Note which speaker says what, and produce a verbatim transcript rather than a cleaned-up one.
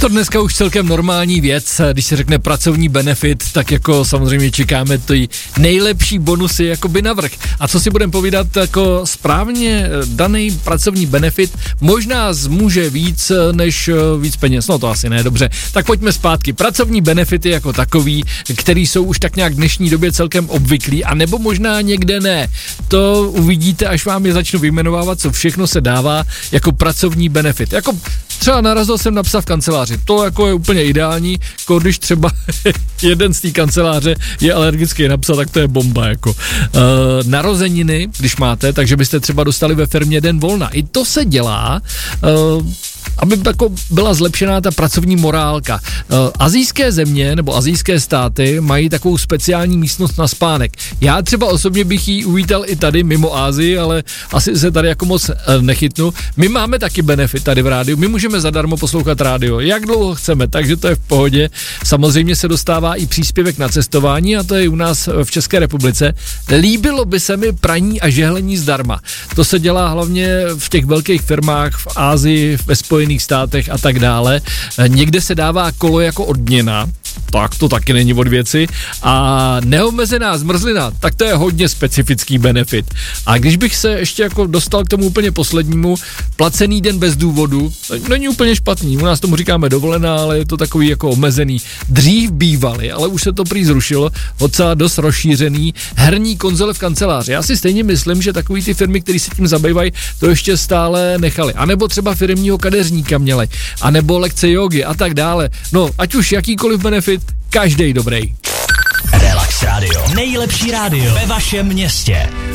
Speaker 1: to dneska už celkem normální věc, když se řekne pracovní benefit, tak jako samozřejmě čekáme ty nejlepší bonusy jakoby navrch. A co si budeme povídat, jako správně daný pracovní benefit možná zmůže víc než víc peněz, no to asi ne, dobře. Tak pojďme zpátky. Pracovní benefity jako takový, který jsou už tak nějak v dnešní době celkem obvyklý, a nebo možná někde ne. To uvidíte, až vám je začnu vyjmenovávat, co všechno se dává jako pracovní benefit. Jako třeba narazil jsem na psa v kanceláři. To jako je úplně ideální, jako když třeba jeden z té kanceláře je alergický na psa, tak to je bomba, jako. Uh, narozeniny, když máte, takže byste třeba dostali ve firmě den volna. I to se dělá, uh, aby jako byla zlepšená ta pracovní morálka. Uh, asijské země nebo asijské státy mají takovou speciální místnost na spánek. Já třeba osobně bych ji uvítal i tady mimo Asii, ale asi se tady jako moc uh, nechytnu. My máme taky benefit tady v rádiu, my můžeme zadarmo poslouchat rádio, jak dlouho chceme, takže to je v pohodě. Samozřejmě se dostává i příspěvek na cestování, a to je u nás v České republice. Líbilo by se mi praní a žehlení zdarma. To se dělá hlavně v těch velkých firmách v Asii, ve Spojených státech a tak dále. Někde se dává kolo jako odměna, tak to taky není od věci. A neomezená zmrzlina, tak to je hodně specifický benefit. A když bych se ještě jako dostal k tomu úplně poslednímu, placený den bez důvodu, není úplně špatný. U nás tomu říkáme dovolená, ale je to takový jako omezený. Dřív bývaly, ale už se to prý zrušilo, docela dost rozšířený herní konzole v kanceláři. Já si stejně myslím, že takový ty firmy, které se tím zabývají, to ještě stále nechali. A nebo třeba firemního kadeřníka měli, a nebo lekce jogy a tak dále. No, ať už jakýkoliv benefit, každej dobrý.
Speaker 2: Relax Radio. Nejlepší rádio ve vašem městě.